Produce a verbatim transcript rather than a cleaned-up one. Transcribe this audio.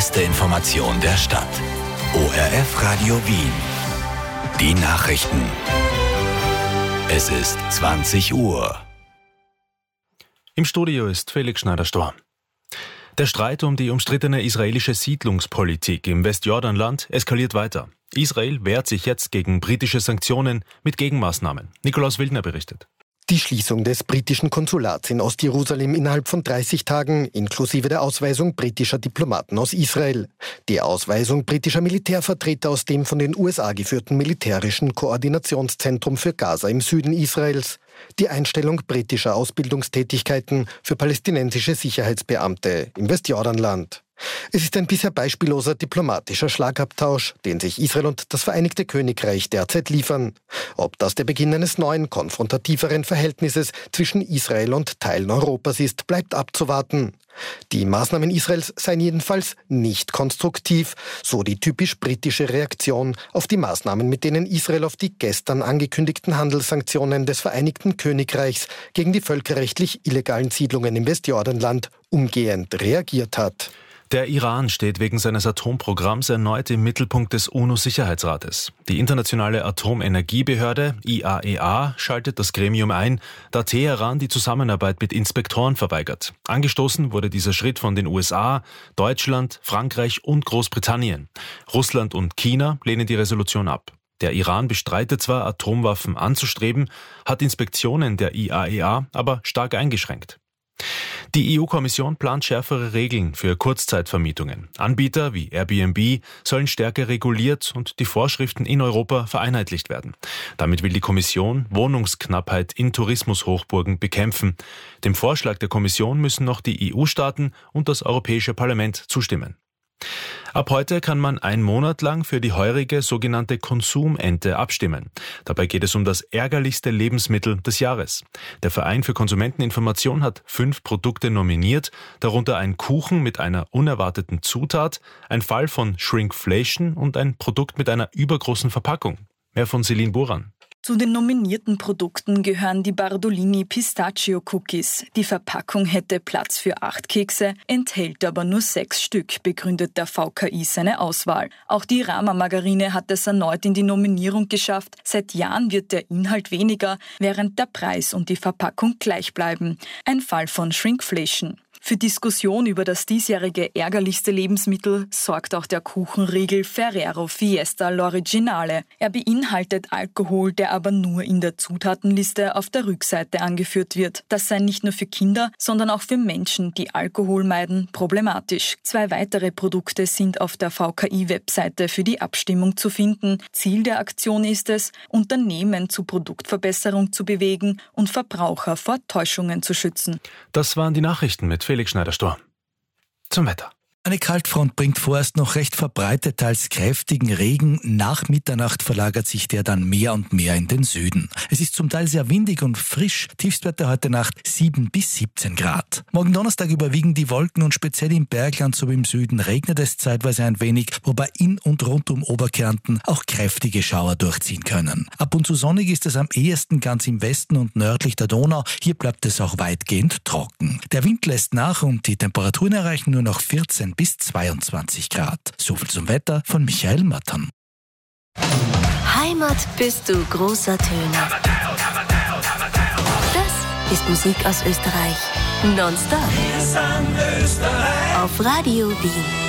beste Information der Stadt. O R F Radio Wien. Die Nachrichten. Es ist zwanzig Uhr. Im Studio ist Felix Schneider-Storr. Der Streit um die umstrittene israelische Siedlungspolitik im Westjordanland eskaliert weiter. Israel wehrt sich jetzt gegen britische Sanktionen mit Gegenmaßnahmen. Nikolaus Wildner berichtet. Die Schließung des britischen Konsulats in Ostjerusalem innerhalb von dreißig Tagen, inklusive der Ausweisung britischer Diplomaten aus Israel. Die Ausweisung britischer Militärvertreter aus dem von den U S A geführten militärischen Koordinationszentrum für Gaza im Süden Israels. Die Einstellung britischer Ausbildungstätigkeiten für palästinensische Sicherheitsbeamte im Westjordanland. Es ist ein bisher beispielloser diplomatischer Schlagabtausch, den sich Israel und das Vereinigte Königreich derzeit liefern. Ob das der Beginn eines neuen, konfrontativeren Verhältnisses zwischen Israel und Teilen Europas ist, bleibt abzuwarten. Die Maßnahmen Israels seien jedenfalls nicht konstruktiv, so die typisch britische Reaktion auf die Maßnahmen, mit denen Israel auf die gestern angekündigten Handelssanktionen des Vereinigten Königreichs gegen die völkerrechtlich illegalen Siedlungen im Westjordanland umgehend reagiert hat. Der Iran steht wegen seines Atomprogramms erneut im Mittelpunkt des UNO-Sicherheitsrates. Die internationale Atomenergiebehörde I A E A schaltet das Gremium ein, da Teheran die Zusammenarbeit mit Inspektoren verweigert. Angestoßen wurde dieser Schritt von den U S A, Deutschland, Frankreich und Großbritannien. Russland und China lehnen die Resolution ab. Der Iran bestreitet zwar, Atomwaffen anzustreben, hat Inspektionen der I A E A aber stark eingeschränkt. Die E U-Kommission plant schärfere Regeln für Kurzzeitvermietungen. Anbieter wie Airbnb sollen stärker reguliert und die Vorschriften in Europa vereinheitlicht werden. Damit will die Kommission Wohnungsknappheit in Tourismushochburgen bekämpfen. Dem Vorschlag der Kommission müssen noch die E U-Staaten und das Europäische Parlament zustimmen. Ab heute kann man einen Monat lang für die heurige sogenannte Konsumente abstimmen. Dabei geht es um das ärgerlichste Lebensmittel des Jahres. Der Verein für Konsumenteninformation hat fünf Produkte nominiert, darunter ein Kuchen mit einer unerwarteten Zutat, ein Fall von Shrinkflation und ein Produkt mit einer übergroßen Verpackung. Mehr von Celine Buran. Zu den nominierten Produkten gehören die Bardolini Pistachio Cookies. Die Verpackung hätte Platz für acht Kekse, enthält aber nur sechs Stück, begründet der V K I seine Auswahl. Auch die Rama Margarine hat es erneut in die Nominierung geschafft. Seit Jahren wird der Inhalt weniger, während der Preis und die Verpackung gleich bleiben. Ein Fall von Shrinkflation. Für Diskussion über das diesjährige ärgerlichste Lebensmittel sorgt auch der Kuchenriegel Ferrero Fiesta L'Originale. Er beinhaltet Alkohol, der aber nur in der Zutatenliste auf der Rückseite angeführt wird. Das sei nicht nur für Kinder, sondern auch für Menschen, die Alkohol meiden, problematisch. Zwei weitere Produkte sind auf der V K I-Webseite für die Abstimmung zu finden. Ziel der Aktion ist es, Unternehmen zu Produktverbesserung zu bewegen und Verbraucher vor Täuschungen zu schützen. Das waren die Nachrichten mit Felix Schneider-Storr. Zum Wetter. Eine Kaltfront bringt vorerst noch recht verbreitet teils kräftigen Regen. Nach Mitternacht verlagert sich der dann mehr und mehr in den Süden. Es ist zum Teil sehr windig und frisch. Tiefstwerte heute Nacht sieben bis siebzehn Grad. Morgen Donnerstag überwiegen die Wolken und speziell im Bergland sowie im Süden regnet es zeitweise ein wenig, wobei in und rund um Oberkärnten auch kräftige Schauer durchziehen können. Ab und zu sonnig ist es am ehesten ganz im Westen und nördlich der Donau. Hier bleibt es auch weitgehend trocken. Der Wind lässt nach und die Temperaturen erreichen nur noch vierzehn bis zweiundzwanzig Grad. Soviel zum Wetter von Michael Mattern. Heimat bist du großer Töne. Das ist Musik aus Österreich. Nonstop. Auf Radio Wien.